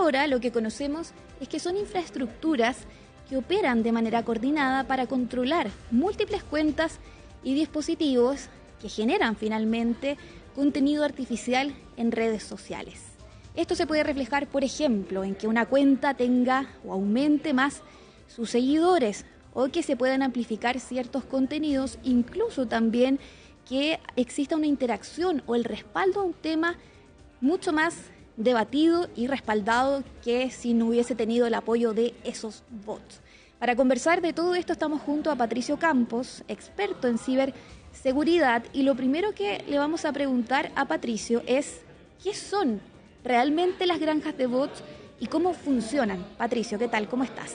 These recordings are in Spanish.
ahora lo que conocemos es que son infraestructuras que operan de manera coordinada para controlar múltiples cuentas y dispositivos que generan finalmente contenido artificial en redes sociales. Esto se puede reflejar, por ejemplo, en que una cuenta tenga o aumente más sus seguidores o que se puedan amplificar ciertos contenidos, incluso también que exista una interacción o el respaldo a un tema mucho más debatido y respaldado que si no hubiese tenido el apoyo de esos bots. Para conversar de todo esto estamos junto a Patricio Campos, experto en ciberseguridad, y lo primero que le vamos a preguntar a Patricio es ¿qué son realmente las granjas de bots y cómo funcionan? Patricio, ¿qué tal? ¿Cómo estás?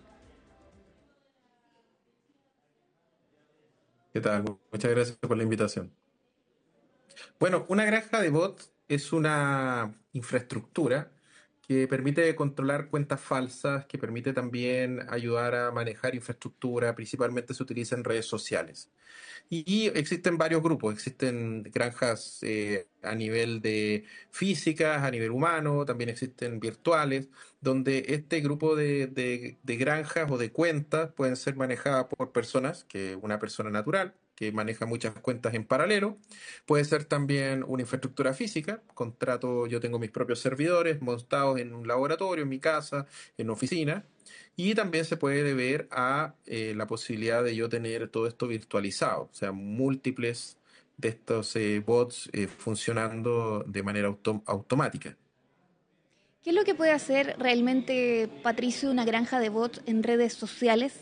¿Qué tal? Muchas gracias por la invitación. Bueno, una granja de bots es una infraestructura que permite controlar cuentas falsas, que permite también ayudar a manejar infraestructura, principalmente se utiliza en redes sociales. Y existen varios grupos, existen granjas a nivel de físicas, a nivel humano, también existen virtuales, donde este grupo de granjas o de cuentas pueden ser manejadas por personas, que una persona natural, que maneja muchas cuentas en paralelo. Puede ser también una infraestructura física, contrato, yo tengo mis propios servidores montados en un laboratorio, en mi casa, en oficina. Y también se puede deber a la posibilidad de yo tener todo esto virtualizado, o sea, múltiples de estos bots funcionando de manera automática. ¿Qué es lo que puede hacer realmente, Patricio, una granja de bots en redes sociales?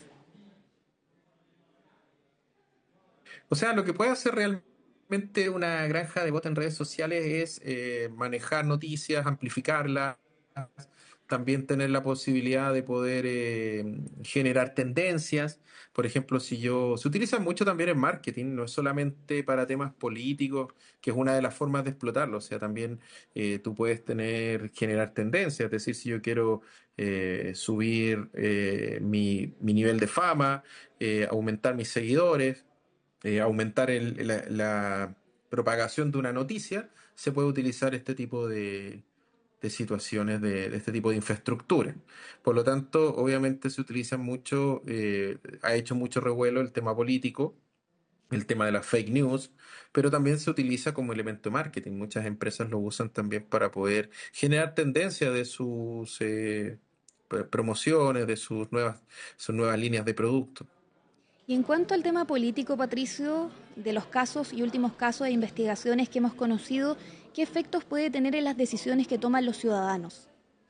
O sea, lo que puede hacer realmente una granja de bots en redes sociales es manejar noticias, amplificarlas, también tener la posibilidad de poder generar tendencias. Por ejemplo, si yo, se utiliza mucho también en marketing, no es solamente para temas políticos, que es una de las formas de explotarlo. O sea, también tú puedes generar tendencias, es decir, si yo quiero subir mi nivel de fama, aumentar mis seguidores, aumentar la propagación de una noticia, se puede utilizar este tipo de situaciones de este tipo de infraestructura. Por lo tanto, obviamente se utiliza mucho, ha hecho mucho revuelo el tema político, el tema de las fake news, pero también se utiliza como elemento de marketing. Muchas empresas lo usan también para poder generar tendencia de sus promociones, de sus nuevas líneas de producto. Y en cuanto al tema político, Patricio, de los casos y últimos casos de investigaciones que hemos conocido, ¿qué efectos puede tener en las decisiones que toman los ciudadanos?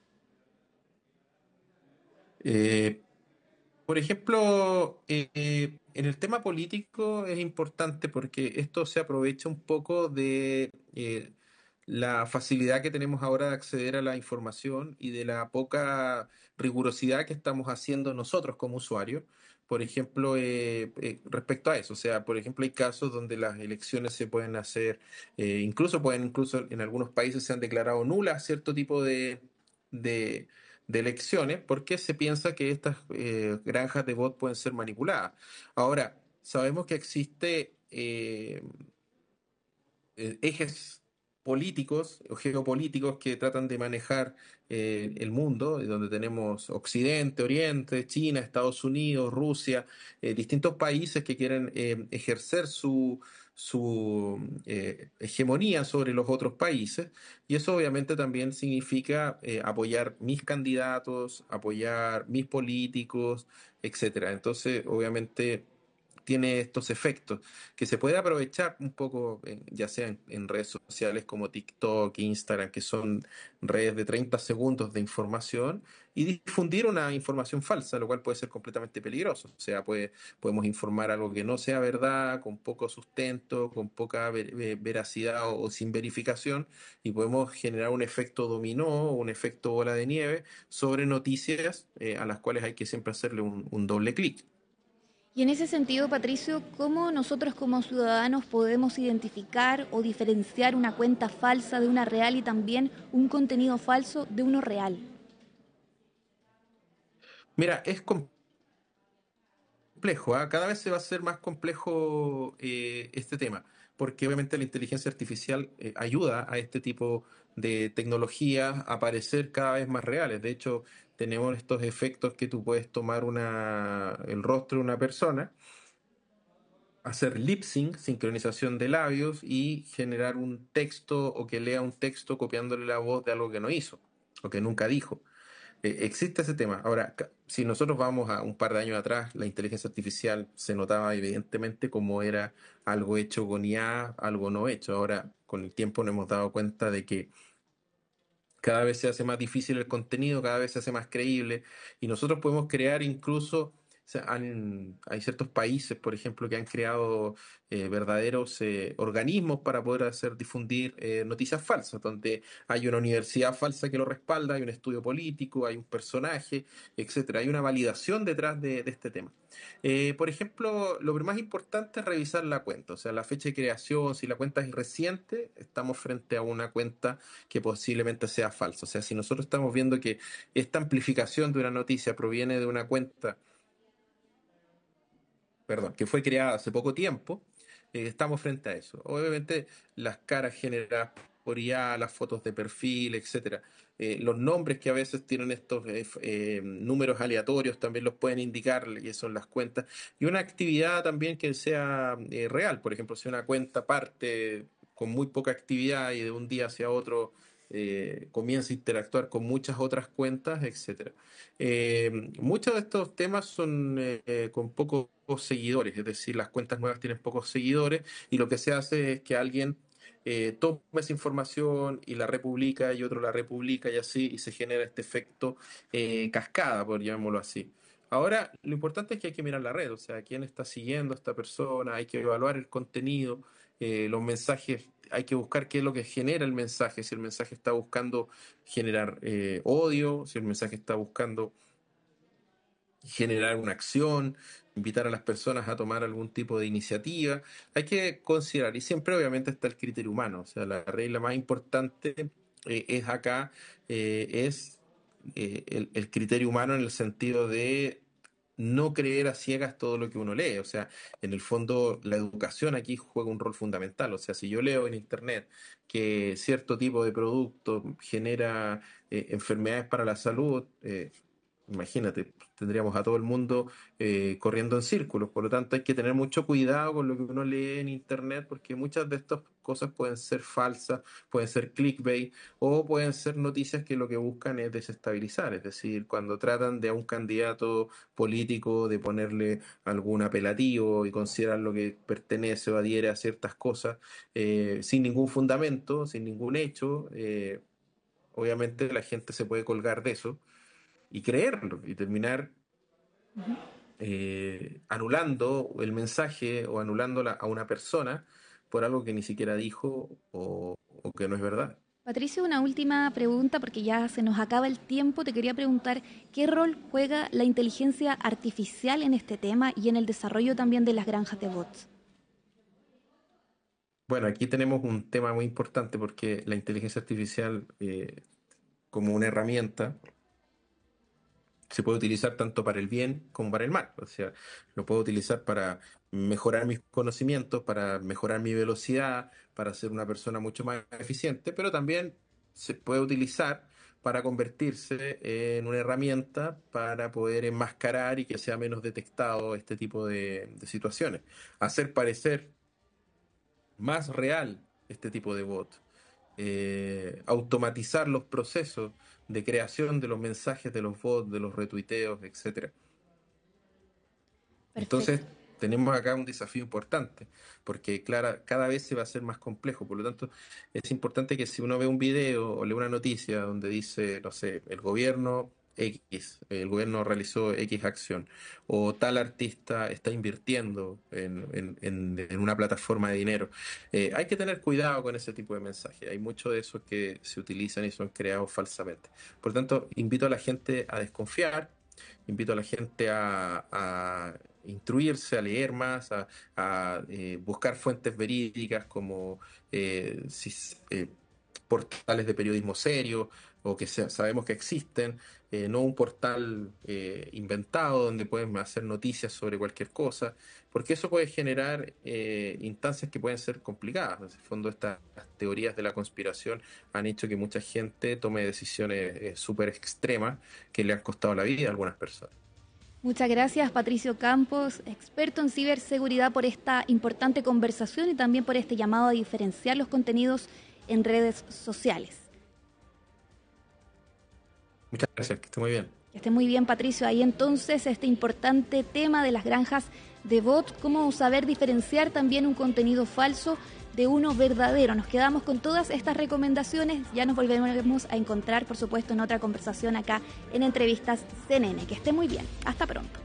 Eh, Por ejemplo, en el tema político es importante porque esto se aprovecha un poco de la facilidad que tenemos ahora de acceder a la información y de la poca rigurosidad que estamos haciendo nosotros como usuarios. Por ejemplo, respecto a eso, o sea, por ejemplo, hay casos donde las elecciones se pueden hacer, incluso en algunos países se han declarado nulas cierto tipo de de elecciones porque se piensa que estas granjas de bot pueden ser manipuladas. Ahora, sabemos que existe ejes políticos o geopolíticos que tratan de manejar el mundo, donde tenemos Occidente, Oriente, China, Estados Unidos, Rusia, distintos países que quieren ejercer su hegemonía sobre los otros países, y eso obviamente también significa apoyar mis candidatos, apoyar mis políticos, etcétera. Entonces, obviamente tiene estos efectos que se puede aprovechar un poco, ya sea en redes sociales como TikTok, Instagram, que son redes de 30 segundos de información, y difundir una información falsa, lo cual puede ser completamente peligroso. O sea, podemos informar algo que no sea verdad, con poco sustento, con poca veracidad o sin verificación, y podemos generar un efecto dominó, un efecto bola de nieve sobre noticias a las cuales hay que siempre hacerle un doble clic. Y en ese sentido, Patricio, ¿cómo nosotros como ciudadanos podemos identificar o diferenciar una cuenta falsa de una real y también un contenido falso de uno real? Mira, es complejo, ¿ah? Cada vez se va a hacer más complejo este tema, porque obviamente la inteligencia artificial ayuda a este tipo de tecnologías aparecer cada vez más reales. De hecho, tenemos estos efectos que tú puedes tomar el rostro de una persona, hacer lip sync, sincronización de labios y generar un texto o que lea un texto copiándole la voz de algo que no hizo o que nunca dijo. Existe ese tema. Ahora, si nosotros vamos a un par de años atrás, la inteligencia artificial se notaba evidentemente como era algo hecho con IA, algo no hecho. Ahora, con el tiempo nos hemos dado cuenta de que cada vez se hace más difícil el contenido, cada vez se hace más creíble y nosotros podemos crear incluso, o sea, hay ciertos países, por ejemplo, que han creado verdaderos organismos para poder hacer difundir noticias falsas, donde hay una universidad falsa que lo respalda, hay un estudio político, hay un personaje, etcétera. Hay una validación detrás de este tema. Por ejemplo, lo más importante es revisar la cuenta, o sea, la fecha de creación, si la cuenta es reciente, estamos frente a una cuenta que posiblemente sea falsa. O sea, si nosotros estamos viendo que esta amplificación de una noticia proviene de una cuenta, perdón, que fue creada hace poco tiempo, estamos frente a eso. Obviamente, las caras generadas por IA, las fotos de perfil, etcétera. Los nombres que a veces tienen estos números aleatorios también los pueden indicar y son las cuentas. Y una actividad también que sea real. Por ejemplo, si una cuenta parte con muy poca actividad y de un día hacia otro comienza a interactuar con muchas otras cuentas, etcétera. Muchos de estos temas son con pocos seguidores, es decir, las cuentas nuevas tienen pocos seguidores y lo que se hace es que alguien toma esa información y la republica y otro la republica y así y se genera este efecto cascada, por llamémoslo así. Ahora, lo importante es que hay que mirar la red, o sea, quién está siguiendo a esta persona, hay que evaluar el contenido, los mensajes, hay que buscar qué es lo que genera el mensaje, si el mensaje está buscando generar odio, si el mensaje está buscando generar una acción, invitar a las personas a tomar algún tipo de iniciativa. Hay que considerar, y siempre obviamente está el criterio humano, o sea, la regla más importante es acá, es el criterio humano en el sentido de no creer a ciegas todo lo que uno lee. O sea, en el fondo la educación aquí juega un rol fundamental. O sea, si yo leo en internet que cierto tipo de producto genera enfermedades para la salud, imagínate, tendríamos a todo el mundo corriendo en círculos. Por lo tanto, hay que tener mucho cuidado con lo que uno lee en internet porque muchas de estas cosas pueden ser falsas, pueden ser clickbait o pueden ser noticias que lo que buscan es desestabilizar. Es decir, cuando tratan de a un candidato político de ponerle algún apelativo y consideran lo que pertenece o adhiere a ciertas cosas sin ningún fundamento, sin ningún hecho, obviamente la gente se puede colgar de eso y creerlo y terminar Ujú. anulando el mensaje o anulándola a una persona por algo que ni siquiera dijo o que no es verdad. Patricio, una última pregunta porque ya se nos acaba el tiempo. Te quería preguntar qué rol juega la inteligencia artificial en este tema y en el desarrollo también de las granjas de bots. Bueno, aquí tenemos un tema muy importante porque la inteligencia artificial como una herramienta se puede utilizar tanto para el bien como para el mal. O sea, lo puedo utilizar para mejorar mis conocimientos, para mejorar mi velocidad, para ser una persona mucho más eficiente, pero también se puede utilizar para convertirse en una herramienta para poder enmascarar y que sea menos detectado este tipo de situaciones. Hacer parecer más real este tipo de bot, automatizar los procesos de creación de los mensajes de los bots, de los retuiteos, etcétera. Entonces, Perfecto. tenemos acá un desafío importante, porque cada vez se va a hacer más complejo. Por lo tanto, es importante que si uno ve un video o lee una noticia donde dice, no sé, el gobierno realizó X acción, o tal artista está invirtiendo en una plataforma de dinero, hay que tener cuidado con ese tipo de mensajes. Hay muchos de esos que se utilizan y son creados falsamente. Por lo tanto, invito a la gente a desconfiar. Invito a la gente a instruirse, a leer más, buscar fuentes verídicas como si, portales de periodismo serio o que sabemos que existen, no un portal inventado donde pueden hacer noticias sobre cualquier cosa, porque eso puede generar instancias que pueden ser complicadas. En el fondo, estas teorías de la conspiración han hecho que mucha gente tome decisiones súper extremas que le han costado la vida a algunas personas. Muchas gracias, Patricio Campos, experto en ciberseguridad, por esta importante conversación y también por este llamado a diferenciar los contenidos en redes sociales. Muchas gracias, que esté muy bien. Que esté muy bien, Patricio. Ahí entonces este importante tema de las granjas de bot, cómo saber diferenciar también un contenido falso de uno verdadero. Nos quedamos con todas estas recomendaciones. Ya nos volveremos a encontrar, por supuesto, en otra conversación acá en Entrevistas CNN. Que esté muy bien. Hasta pronto.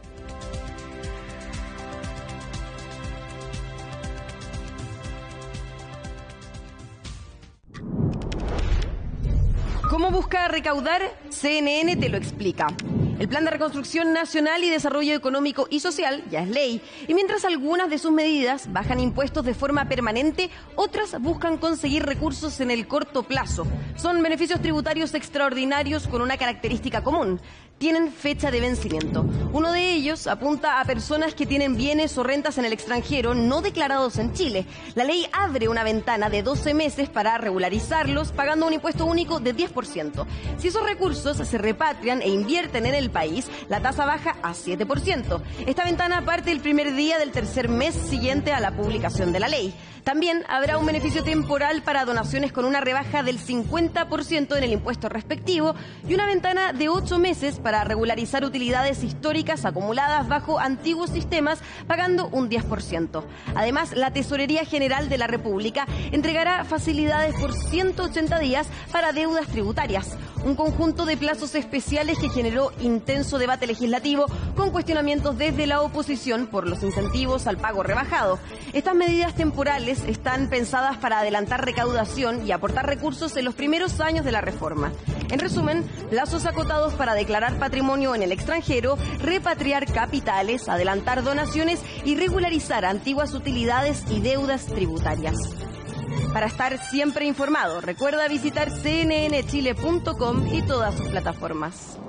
¿Cómo busca recaudar? CNN te lo explica. El Plan de Reconstrucción Nacional y Desarrollo Económico y Social ya es ley, y mientras algunas de sus medidas bajan impuestos de forma permanente, otras buscan conseguir recursos en el corto plazo. Son beneficios tributarios extraordinarios con una característica común: tienen fecha de vencimiento. Uno de ellos apunta a personas que tienen bienes o rentas en el extranjero no declarados en Chile. La ley abre una ventana de 12 meses para regularizarlos, pagando un impuesto único de 10%. Si esos recursos se repatrian e invierten en el país, la tasa baja a 7%. Esta ventana parte el primer día del tercer mes siguiente a la publicación de la ley. También habrá un beneficio temporal para donaciones con una rebaja del 50% en el impuesto respectivo y una ventana de 8 meses para regularizar utilidades históricas acumuladas bajo antiguos sistemas, pagando un 10%. Además, la Tesorería General de la República entregará facilidades por 180 días para deudas tributarias, un conjunto de plazos especiales que generó intenso debate legislativo con cuestionamientos desde la oposición por los incentivos al pago rebajado. Estas medidas temporales están pensadas para adelantar recaudación y aportar recursos en los primeros años de la reforma. En resumen, plazos acotados para declarar patrimonio en el extranjero, repatriar capitales, adelantar donaciones y regularizar antiguas utilidades y deudas tributarias. Para estar siempre informado, recuerda visitar cnnchile.com y todas sus plataformas.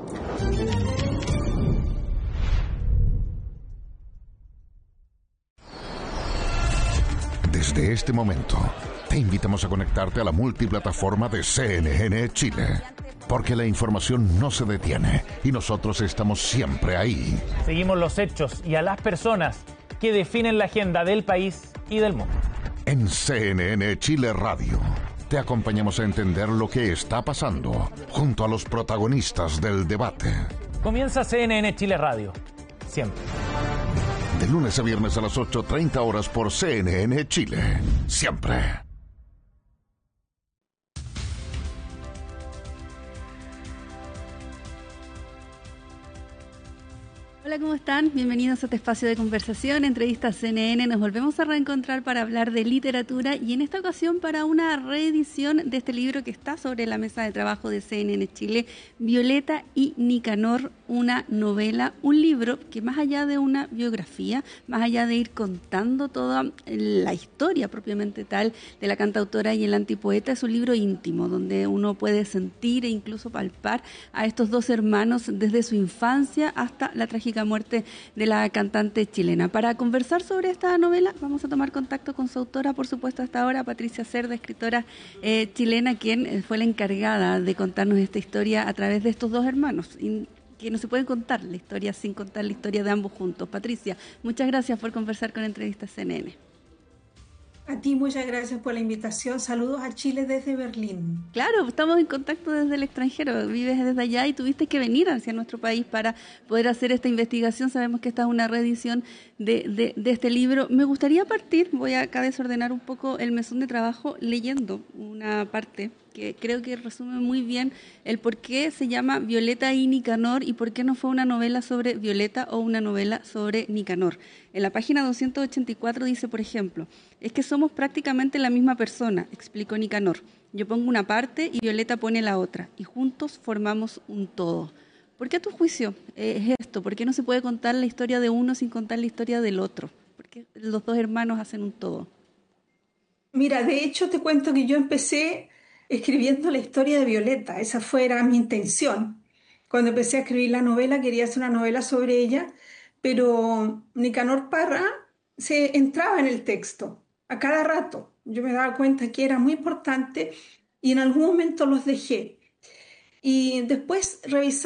Desde este momento, te invitamos a conectarte a la multiplataforma de CNN Chile, porque la información no se detiene y nosotros estamos siempre ahí. Seguimos los hechos y a las personas que definen la agenda del país y del mundo. En CNN Chile Radio, te acompañamos a entender lo que está pasando junto a los protagonistas del debate. Comienza CNN Chile Radio, siempre. De lunes a viernes a las 8:30 horas por CNN Chile. Siempre. Hola, ¿cómo están? Bienvenidos a este espacio de conversación, Entrevistas CNN. Nos volvemos a reencontrar para hablar de literatura y en esta ocasión para una reedición de este libro que está sobre la mesa de trabajo de CNN Chile, Violeta y Nicanor, una novela, un libro que más allá de una biografía, más allá de ir contando toda la historia propiamente tal de la cantautora y el antipoeta, es un libro íntimo donde uno puede sentir e incluso palpar a estos dos hermanos desde su infancia hasta la trágica muerte de la cantante chilena. Para conversar sobre esta novela vamos a tomar contacto con su autora, por supuesto, hasta ahora, Patricia Cerda, escritora chilena, quien fue la encargada de contarnos esta historia a través de estos dos hermanos, que no se pueden contar la historia sin contar la historia de ambos juntos. Patricia, muchas gracias por conversar con Entrevistas CNN. A ti muchas gracias por la invitación. Saludos a Chile desde Berlín. Claro, estamos en contacto desde el extranjero. Vives desde allá y tuviste que venir hacia nuestro país para poder hacer esta investigación. Sabemos que esta es una reedición de este libro. Me gustaría partir, voy a acá desordenar un poco el mesón de trabajo leyendo una parte que creo que resume muy bien el por qué se llama Violeta y Nicanor y por qué no fue una novela sobre Violeta o una novela sobre Nicanor. En la página 284 dice, por ejemplo, es que somos prácticamente la misma persona, explicó Nicanor. Yo pongo una parte y Violeta pone la otra y juntos formamos un todo. ¿Por qué a tu juicio es esto? ¿Por qué no se puede contar la historia de uno sin contar la historia del otro? ¿Por qué los dos hermanos hacen un todo? Mira, de hecho te cuento que yo empecé escribiendo la historia de Violeta. Esa era mi intención. Cuando empecé a escribir la novela, quería hacer una novela sobre ella, pero Nicanor Parra se entraba en el texto a cada rato. Yo me daba cuenta que era muy importante y en algún momento los dejé. Y después, revisando